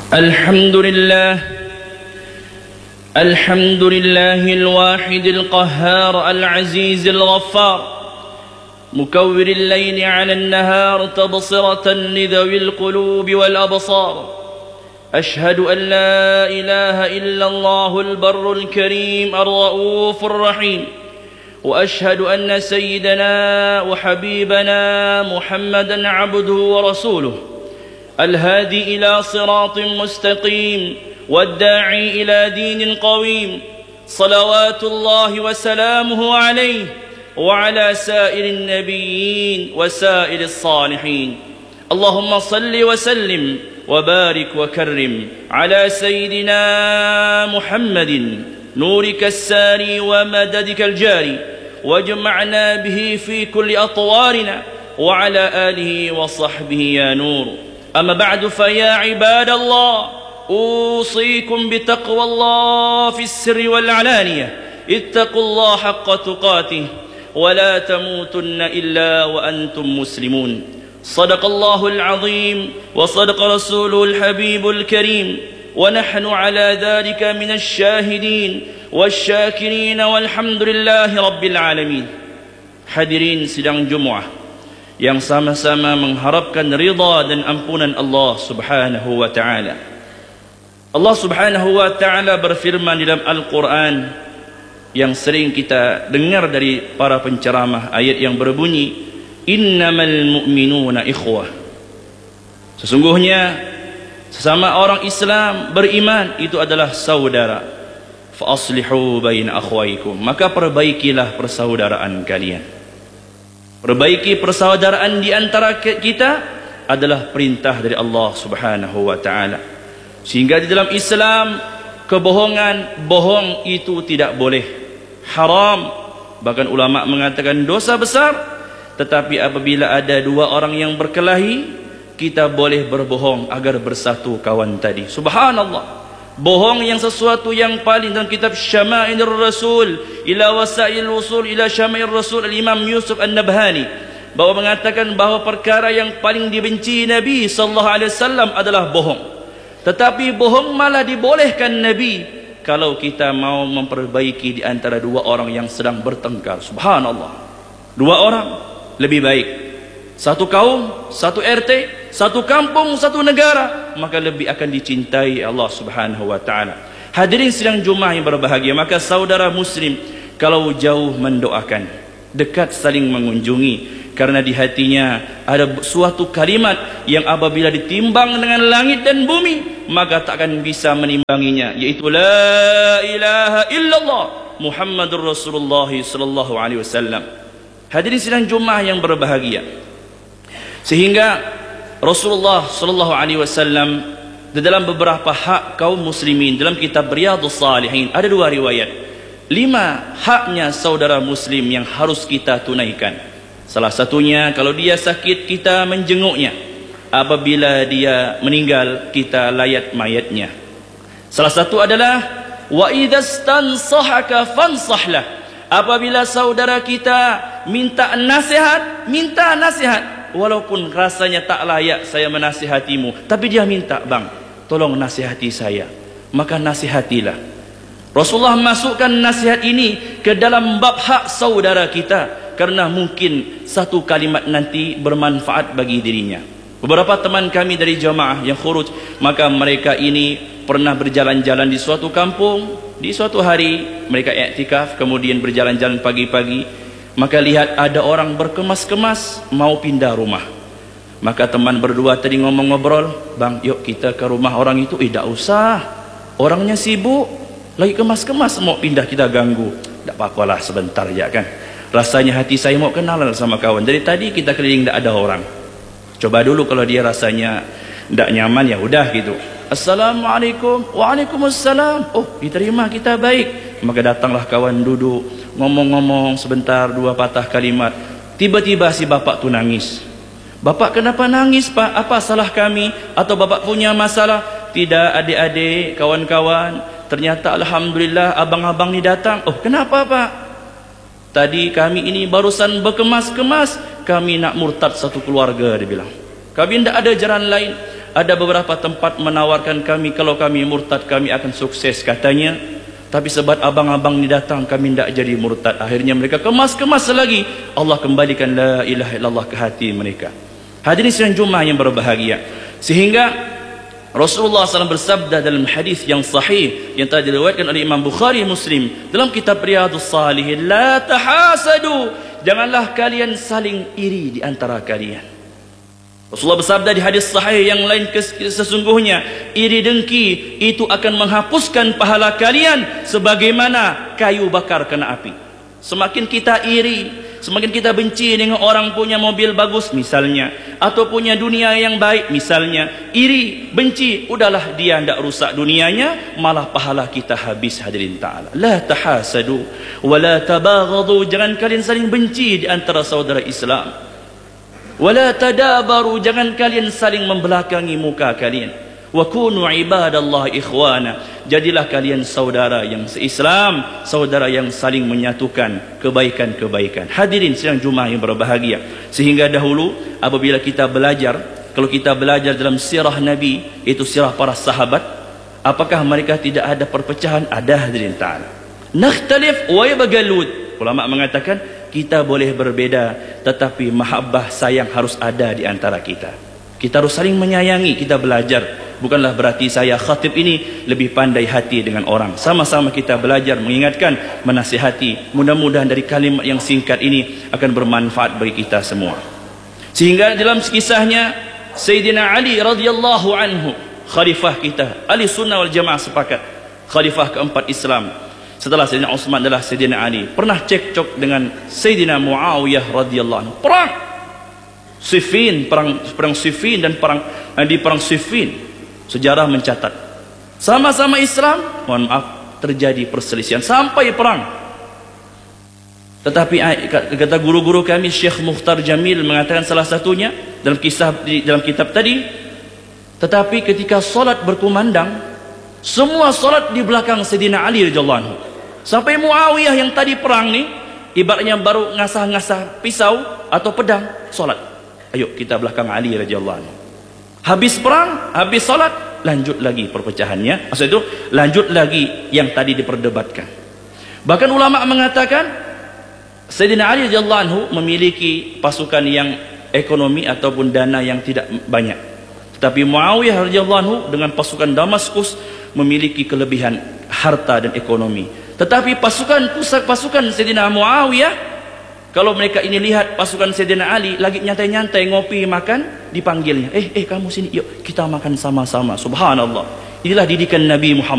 الحمد لله الواحد القهار العزيز الغفار مكور الليل على النهار تبصرة لذوي القلوب والأبصار أشهد أن لا إله إلا الله البر الكريم الرؤوف الرحيم وأشهد أن سيدنا وحبيبنا محمدا عبده ورسوله الهادي إلى صراط مستقيم والداعي إلى دين قويم صلوات الله وسلامه عليه وعلى سائر النبيين وسائر الصالحين اللهم صل وسلم وبارك وكرم على سيدنا محمد نورك الساري ومددك الجاري واجمعنا به في كل أطوارنا وعلى آله وصحبه يا نور أما بعد فيا عباد الله أوصيكم بتقوى الله في السر والعلانية اتقوا الله حق تقاته ولا تموتن إلا وأنتم مسلمون صدق الله العظيم وصدق رسوله الحبيب الكريم ونحن على ذلك من الشاهدين والشاكرين والحمد لله رب العالمين. Hadirin sidang Jumaah yang sama-sama mengharapkan ridha dan ampunan Allah Subhanahu wa taala. Allah Subhanahu wa taala berfirman dalam Al-Qur'an yang sering kita dengar dari para penceramah, ayat yang berbunyi innamal mu'minuna ikhwah. Sesungguhnya sesama orang Islam beriman itu adalah saudara. Fa aslihu baina akhwaykum, maka perbaikilah persaudaraan kalian. Perbaiki persaudaraan di antara kita adalah perintah dari Allah Subhanahu wa taala. Sehingga di dalam Islam bohong itu tidak boleh, haram. Bahkan ulama mengatakan dosa besar. Tetapi apabila ada dua orang yang berkelahi, kita boleh berbohong agar bersatu kawan tadi. Subhanallah. Bohong yang sesuatu yang paling dalam kitab Syama'il Rasul ila Wasail Wusul ila Syama'il Rasul Al-Imam Yusuf An-Nabhani bahwa mengatakan bahawa perkara yang paling dibenci Nabi sallallahu alaihi wasallam adalah bohong. Tetapi bohong malah dibolehkan Nabi kalau kita mau memperbaiki di antara dua orang yang sedang bertengkar. Subhanallah. Dua orang lebih baik. Satu kaum, satu RT, satu kampung, satu negara, maka lebih akan dicintai Allah Subhanahu wa taala. Hadirin sidang Jumaah yang berbahagia, maka saudara muslim kalau jauh mendoakan, dekat saling mengunjungi, karena di hatinya ada suatu kalimat yang apabila ditimbang dengan langit dan bumi maka tak akan bisa menimbanginya, yaitu la ilaha illallah Muhammadur Rasulullah sallallahu alaihi wasallam. Hadirin sidang Jumaah yang berbahagia, sehingga Rasulullah sallallahu alaihi wasallam di dalam beberapa hak kaum muslimin dalam kitab Riyadhus Shalihin ada dua riwayat. 5 haknya saudara muslim yang harus kita tunaikan. Salah satunya kalau dia sakit kita menjenguknya. Apabila dia meninggal kita layat mayatnya. Salah satu adalah wa idzastansahaka fansahlah. Apabila saudara kita minta nasihat, minta nasihat. Walaupun rasanya tak layak saya menasihatimu, tapi dia minta, bang, tolong nasihati saya, maka nasihatilah. Rasulullah masukkan nasihat ini ke dalam bab hak saudara kita, karena mungkin satu kalimat nanti bermanfaat bagi dirinya. Beberapa teman kami dari jamaah yang khuruj, maka mereka ini pernah berjalan-jalan di suatu kampung. Di suatu hari mereka iktikaf, kemudian berjalan-jalan pagi-pagi. Maka lihat ada orang berkemas-kemas mau pindah rumah. Maka teman berdua tadi ngomong-ngobrol, bang, yuk kita ke rumah orang itu. Tak usah, orangnya sibuk, lagi kemas-kemas, mau pindah kita ganggu. Tak apa-apalah, sebentar ya kan. Rasanya hati saya mau kenalan sama kawan. Dari tadi kita keliling tak ada orang. Coba dulu kalau dia rasanya tak nyaman, ya udah gitu. Assalamualaikum. Waalaikumsalam. Oh, diterima, kita baik. Maka datanglah kawan duduk, ngomong-ngomong sebentar, 2 patah kalimat. Tiba-tiba si bapak tu nangis. Bapak kenapa nangis, Pak? Apa salah kami? Atau bapak punya masalah? Tidak, adik-adik, kawan-kawan, ternyata alhamdulillah abang-abang ni datang. Oh, kenapa, Pak? Tadi kami ini barusan berkemas-kemas, kami nak murtad satu keluarga, dia bilang. Kami tidak ada jalan lain. ada beberapa tempat menawarkan kami kalau kami murtad kami akan sukses katanya. Tapi sebab abang-abang ni datang kami tidak jadi murtad. Akhirnya mereka kemas-kemas lagi. Allah kembalikan la ilaha illallah ke hati mereka. Hadirin sidang Jumaah yang berbahagia. Sehingga Rasulullah SAW bersabda dalam hadis yang sahih yang telah diriwayatkan oleh Imam Bukhari Muslim dalam kitab Riyadhus Shalihin, la tahasadu, janganlah kalian saling iri di antara kalian. Rasulullah bersabda di hadis sahih yang lain, sesungguhnya iri dengki itu akan menghapuskan pahala kalian sebagaimana kayu bakar kena api. Semakin kita iri, semakin kita benci dengan orang punya mobil bagus misalnya, atau punya dunia yang baik misalnya, iri, benci, udahlah dia tidak rusak dunianya, malah pahala kita habis. Hadirin ta'ala, la tahasadu wa la tabaghadu, jangan kalian saling benci di antara saudara Islam. Wala tadabaru, jangan kalian saling membelakangi muka kalian. Wa kunu ibadallah ikhwana, jadilah kalian saudara yang se-Islam, saudara yang saling menyatukan kebaikan-kebaikan. Hadirin sidang Jumaah yang berbahagia. Sehingga dahulu apabila kita belajar, kalau kita belajar dalam sirah Nabi, itu sirah para sahabat, apakah mereka tidak ada perpecahan? Ada, hadirin ta'ala. Nakhtalif wa yabghalud. Ulama mengatakan kita boleh berbeda, tetapi mahabbah sayang harus ada di antara kita. Kita harus saling menyayangi. Kita belajar, bukanlah berarti saya khatib ini lebih pandai hati dengan orang. Sama-sama kita belajar, mengingatkan, menasihati. Mudah-mudahan dari kalimat yang singkat ini akan bermanfaat bagi kita semua. Sehingga dalam kisahnya Sayyidina Ali radhiyallahu anhu, khalifah kita, ahli sunnah wal jamaah sepakat, khalifah keempat Islam setelah Sayyidina Utsman adalah Sayyidina Ali, pernah cekcok dengan Sayyidina Muawiyah radhiyallahu anhu. Perang Siffin, perang Siffin dan di perang Siffin sejarah mencatat sama-sama Islam, mohon maaf, terjadi perselisihan sampai perang. Tetapi kata guru-guru kami, Syekh Mukhtar Jamil mengatakan salah satunya dalam kisah dalam kitab tadi, tetapi ketika solat berkumandang, semua solat di belakang Sayyidina Ali radhiyallahu anhu. Sampai Muawiyah yang tadi perang ni, ibaratnya baru ngasah-ngasah pisau atau pedang, solat. Ayo kita belakang Ali radhiyallahu anhu. Habis perang, habis solat, lanjut lagi perpecahannya. Maksud itu lanjut lagi yang tadi diperdebatkan. Bahkan ulama mengatakan Sayyidina Ali radhiyallahu anhu memiliki pasukan yang ekonomi ataupun dana yang tidak banyak. Tetapi Muawiyah radhiyallahu anhu dengan pasukan Damaskus memiliki kelebihan harta dan ekonomi. Tetapi pasukan Sayyidina Muawiyah, kalau mereka ini lihat pasukan Sayyidina Ali lagi nyantai-nyantai ngopi makan, dipanggilnya, kamu sini, yuk kita makan sama-sama. Subhanallah, inilah didikan Nabi Muhammad.